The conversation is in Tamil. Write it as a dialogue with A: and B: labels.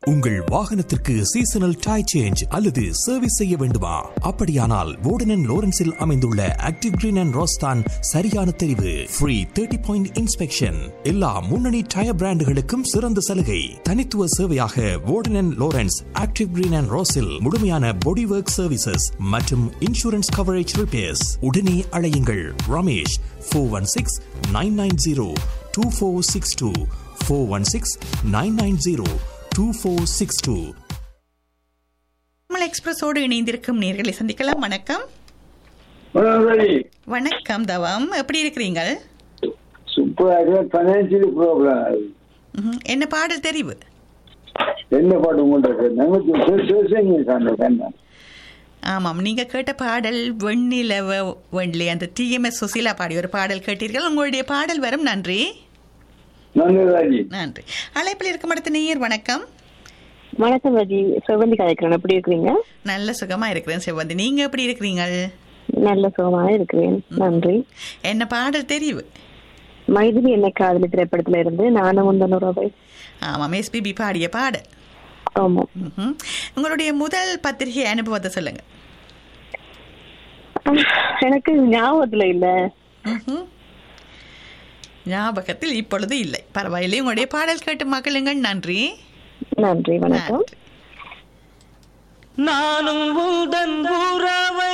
A: உங்கள் வாகனத்திற்கு சீசனல் டயர் சேஞ்ச் அல்லது சர்வீஸ் செய்ய வேண்டுமா? அப்படியானால் வோர்டன் லோரன்ஸில் அமைந்துள்ள ஆக்டிவ் கிரீன் அண்ட் ரோஸ் தான் சரியான தெரிவு. Free 30-point inspection. எல்லா முன்னணி டயர் பிராண்டுகளுக்கும் சிறந்த சலுகை. தனித்துவ சேவையாக வோர்டன் லோரன்ஸ் ஆக்டிவ் கிரீன் அண்ட் ரோஸில் முழுமையான பாடி ஒர்க் சர்வீசஸ் மற்றும் இன்சூரன்ஸ் கவரேஜ் ரிப்பேர்ஸ். உடனே அழையுங்கள் ரமேஷ் 416-990-2462 416-990-2462.
B: எக்ஸ்பிரஸோடு இணைந்திருக்கும் நேர்களை சந்திக்கலாம். வணக்கம். வணக்கம் தவம், எப்படி இருக்கிறீங்க? என்ன பாடல் தெரிவு?
C: என்ன பாட்டு உங்களுக்கு?
B: ஆமாம், நீங்க கேட்ட பாடல் வெண்ணிலவ வெண்ணிலே, அந்த TMS சுசீலா பாடி ஒரு பாடல் கேட்டீர்கள். உங்களுடைய பாடல் வரும். நன்றி. நன்றி. அழைப்பில் இருக்கும் அடுத்த நேயர். வணக்கம்.
D: வணக்கம் ராஜி, செவ்வந்தி கதைக்கிறேன். எப்படி இருக்கிறீங்க?
B: நல்ல சுகமா இருக்கிறேன் செவ்வந்தி, நீங்க எப்படி இருக்கிறீங்க?
D: நல்ல சுகமாக இருக்கிறேன், நன்றி.
B: என்ன பாடல் தெரிவு?
D: மைதிலி என்னை காதலி திரைப்படத்துல இருந்து நானும் முந்தனூறு.
B: ஆமாம், SPB பாடிய பாடல்.
D: ஆமா.
B: உங்களுடைய முதல் பத்திரிகை அனுபவத்தை சொல்லுங்க.
D: எனக்கு ஞாபகத்துல இல்ல.
B: ஞாபகத்தில் இப்பொழுது இல்லை. பரவாயில்லை. உங்களுடைய பாடல் கேட்டு மகளுங்கள். நன்றி.
D: நன்றி, வணக்கம்.
E: நானும் உந்தன் உறவை